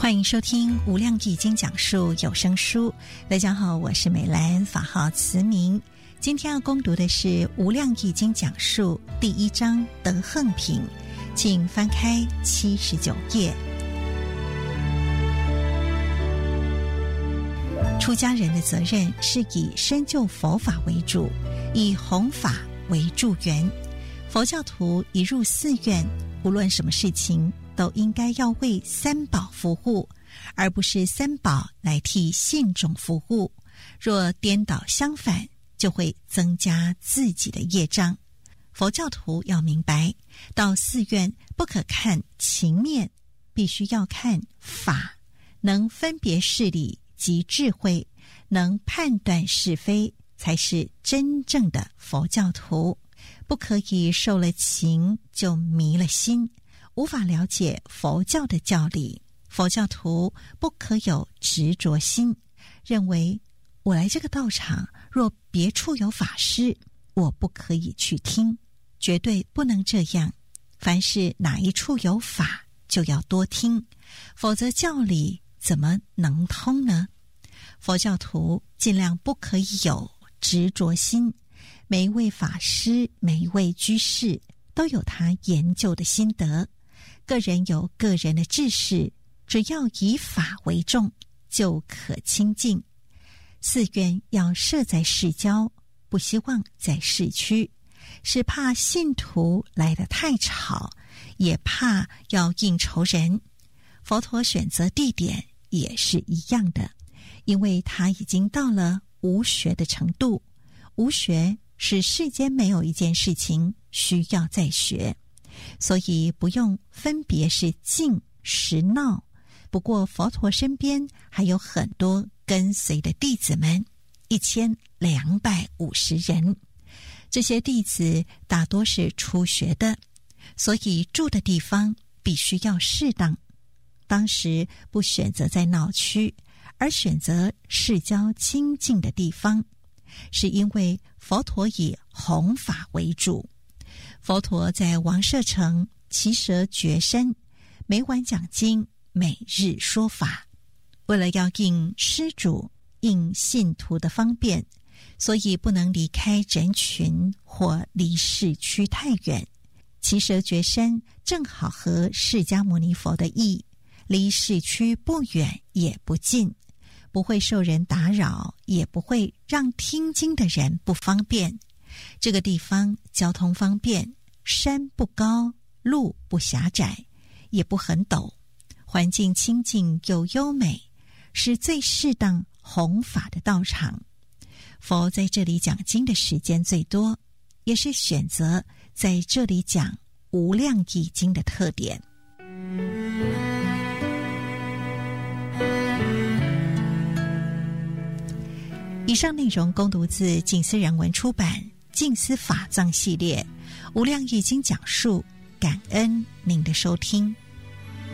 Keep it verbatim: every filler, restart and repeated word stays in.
欢迎收听无量易经讲述有声书。大家好，我是美兰，法号慈明。今天要攻读的是无量易经讲述第一章德横品，请翻开七十九页。出家人的责任是以深究佛法为主，以弘法为助缘。佛教徒一入寺院，无论什么事情都应该要为三宝服务，而不是三宝来替信众服务。若颠倒相反，就会增加自己的业障。佛教徒要明白，到寺院不可看情面，必须要看法，能分别事理及智慧，能判断是非，才是真正的佛教徒。不可以受了情就迷了心，无法了解佛教的教理。佛教徒不可有执着心，认为我来这个道场，若别处有法师，我不可以去听，绝对不能这样。凡是哪一处有法，就要多听，否则教理怎么能通呢？佛教徒尽量不可以有执着心。每一位法师，每一位居士都有他研究的心得，个人有个人的志士，只要以法为重，就可清净。寺院要设在市郊，不希望在市区，是怕信徒来得太吵，也怕要应酬人。佛陀选择地点也是一样的，因为他已经到了无学的程度。无学是世间没有一件事情需要再学，所以不用分别是静实闹。不过佛陀身边还有很多跟随的弟子们，一千两百五十人。这些弟子大多是初学的，所以住的地方必须要适当。当时不选择在闹区，而选择市郊清净的地方，是因为佛陀以弘法为主。佛陀在王舍城耆闍觉山每晚讲经，每日说法，为了要应施主应信徒的方便，所以不能离开人群或离市区太远。耆闍觉山正好合释迦牟尼佛的意，离市区不远也不近，不会受人打扰，也不会让听经的人不方便。这个地方交通方便，山不高，路不狭窄，也不很陡，环境清净又优美，是最适当弘法的道场。佛在这里讲经的时间最多，也是选择在这里讲无量易经的特点。以上内容恭读自静思人文出版静思法藏系列无量易经讲述，感恩您的收听。